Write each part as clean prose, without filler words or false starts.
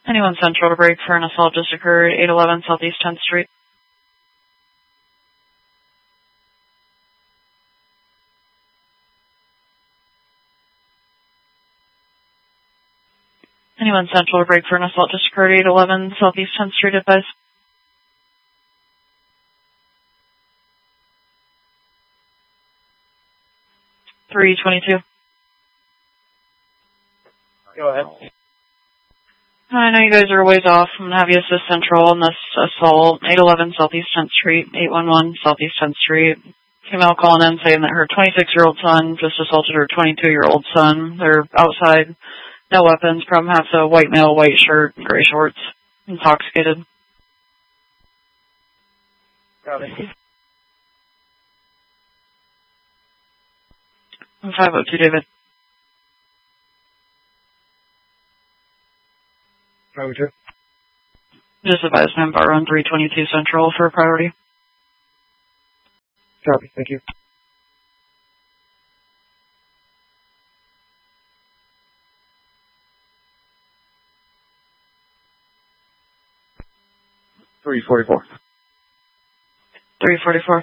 Anyone Central to break for an assault just occurred, 811 Southeast 10th Street. Anyone Central to break for an assault just occurred, 811 Southeast 10th Street, advise. .322. Go ahead. I know you guys are a ways off. I'm going to have you assist Central on this assault, 811 Southeast 10th Street, 811 Southeast 10th Street. Female calling in saying that her 26-year-old son just assaulted her 22-year-old son. They're outside, no weapons, problem has a white male, white shirt, gray shorts, intoxicated. Got it. 502, David. 502. Just advise him bar on 322 Central for priority. Copy, thank you. .344. 344.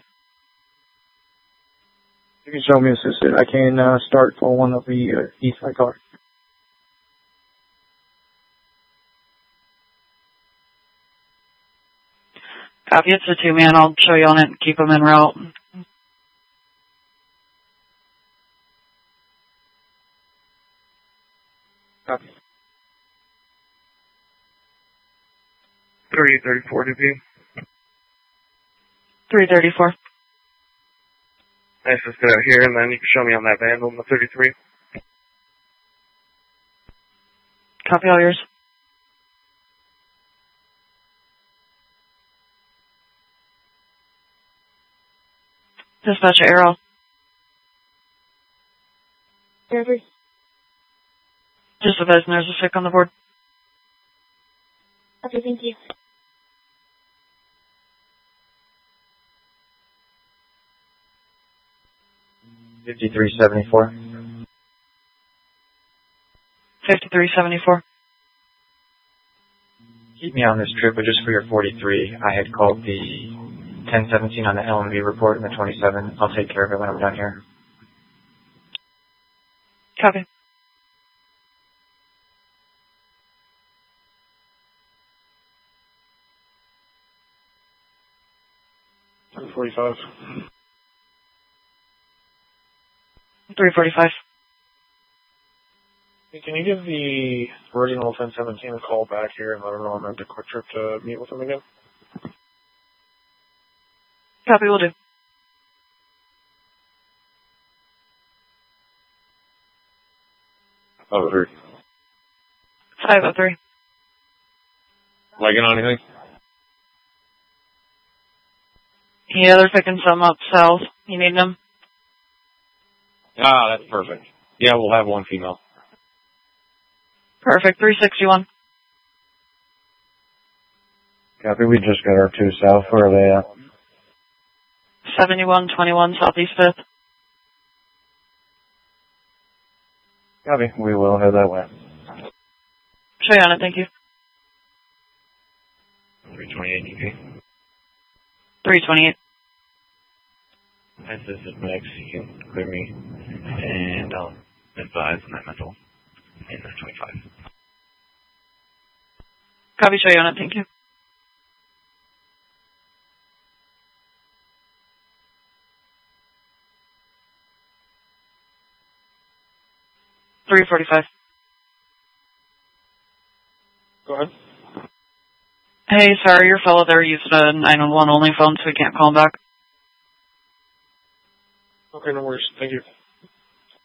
You can show me assisted. I can start for one of the east side cars. Copy, it's a 2-man. I'll show you on it and keep them en route. Copy. 334 DP. 334. Nice, let's get out here, and then you can show me on that vandal in the 33. Copy all yours. Dispatch Arrow. Copy. Just advising there's a sick on the board. Okay, thank you. .5374. 5374. Keep me on this trip, but just for your 43, I had called the 1017 on the LMV report and the 27. I'll take care of it when I'm done here. Copy. .45. 345. Hey, can you give the original 1017 a call back here and let her know I'm at the quick trip to meet with them again? Copy, will do. Oh, 3. 503. Liking on anything? Yeah, they're picking some up south. You need them? Ah, that's perfect. Yeah, we'll have one female. Perfect. 361. Copy, we just got our 2 south. Where are they at? 7121 Southeast 5th. Copy, we will head that way. Show you on it, thank you. 328 DP. 328. As this is Max, you can clear me, and I'll advise on that mental in the 25. Copy, show you on it, thank you. .345. Go ahead. Hey, sorry, your fellow there used a 911 only phone, so we can't call him back. Okay, no worries. Thank you.